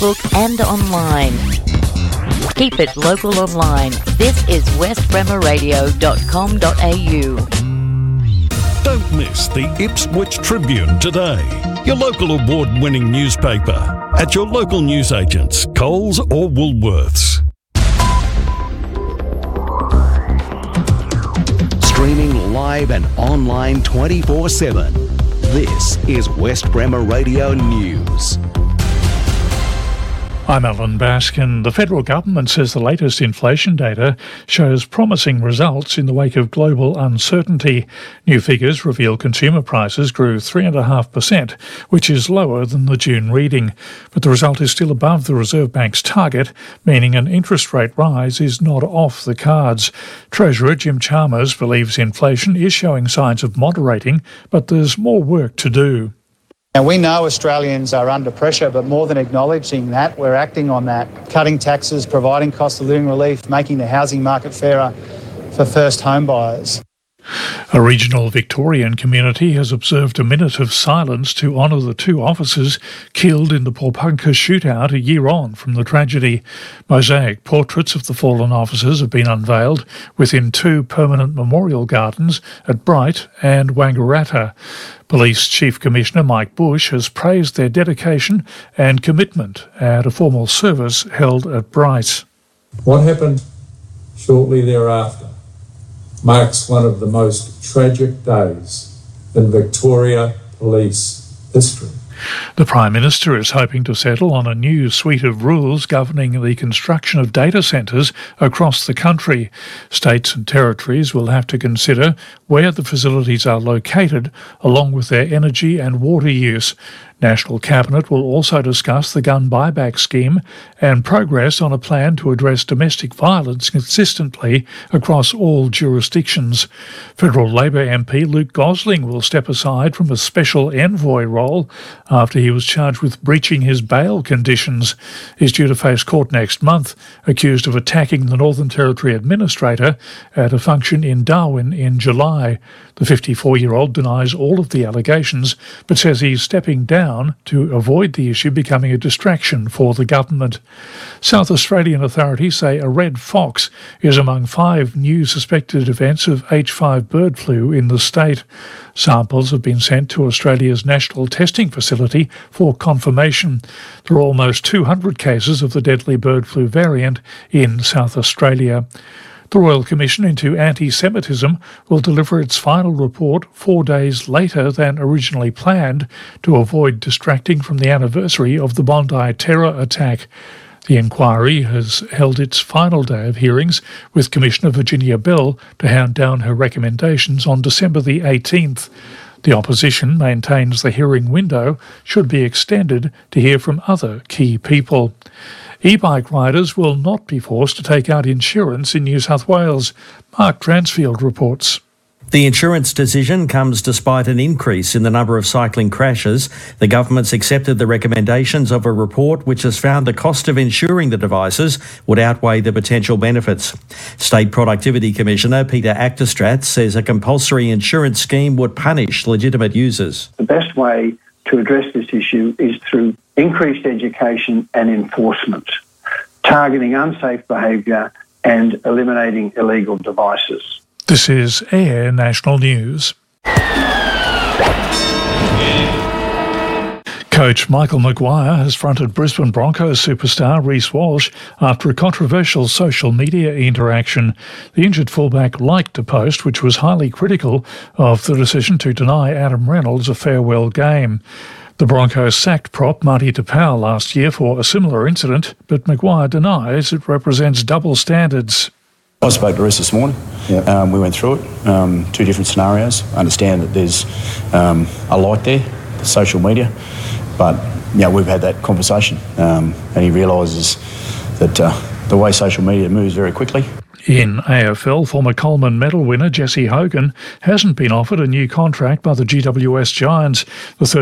Facebook and online. Keep it local online. This is westbremerradio.com.au. Don't miss the Ipswich Tribune today, your local award-winning newspaper, at your local newsagents, Coles or Woolworths. Streaming live and online 24/7. This is West Bremer Radio News. I'm Alan Baskin. The federal government says the latest inflation data shows promising results in the wake of global uncertainty. New figures reveal consumer prices grew 3.5%, which is lower than the June reading. But the result is still above the Reserve Bank's target, meaning an interest rate rise is not off the cards. Treasurer Jim Chalmers believes inflation is showing signs of moderating, but there's more work to do. Now, we know Australians are under pressure, but more than acknowledging that, we're acting on that. Cutting taxes, providing cost of living relief, making the housing market fairer for first home buyers. A regional Victorian community has observed a minute of silence to honour the two officers killed in the Pawnpukka shootout a year on from the tragedy. Mosaic portraits of the fallen officers have been unveiled within two permanent memorial gardens at Bright and Wangaratta. Police Chief Commissioner Mike Bush has praised their dedication and commitment at a formal service held at Bright. What happened shortly thereafter marks one of the most tragic days in Victoria Police history. The Prime Minister is hoping to settle on a new suite of rules governing the construction of data centres across the country. States and territories will have to consider where the facilities are located, along with their energy and water use. National Cabinet will also discuss the gun buyback scheme and progress on a plan to address domestic violence consistently across all jurisdictions. Federal Labor MP Luke Gosling will step aside from a special envoy role after he was charged with breaching his bail conditions. He's due to face court next month, accused of attacking the Northern Territory Administrator at a function in Darwin in July. The 54-year-old denies all of the allegations, but says he's stepping down to avoid the issue becoming a distraction for the government. South Australian authorities say a red fox is among 5 new suspected events of H5 bird flu in the state. Samples have been sent to Australia's National Testing Facility for confirmation. There are almost 200 cases of the deadly bird flu variant in South Australia. The Royal Commission into Anti-Semitism will deliver its final report 4 days later than originally planned to avoid distracting from the anniversary of the Bondi terror attack. The inquiry has held its final day of hearings, with Commissioner Virginia Bell to hand down her recommendations on December the 18th. The opposition maintains the hearing window should be extended to hear from other key people. E-bike riders will not be forced to take out insurance in New South Wales. Mark Dransfield reports. The insurance decision comes despite an increase in the number of cycling crashes. The government's accepted the recommendations of a report which has found the cost of insuring the devices would outweigh the potential benefits. State Productivity Commissioner Peter Acterstrat says a compulsory insurance scheme would punish legitimate users. The best way to address this issue is through increased education and enforcement, targeting unsafe behaviour and eliminating illegal devices. This is Air National News. Coach Michael Maguire has fronted Brisbane Broncos superstar Reece Walsh after a controversial social media interaction. The injured fullback liked a post which was highly critical of the decision to deny Adam Reynolds a farewell game. The Broncos sacked prop Marty Tapau last year for a similar incident, but Maguire denies it represents double standards. I spoke to Reece this morning. We went through it, 2 different scenarios. I understand that there's a light there, the social media, but we've had that conversation, and he realises that the way social media moves very quickly. In AFL, former Coleman medal winner Jesse Hogan hasn't been offered a new contract by the GWS Giants. The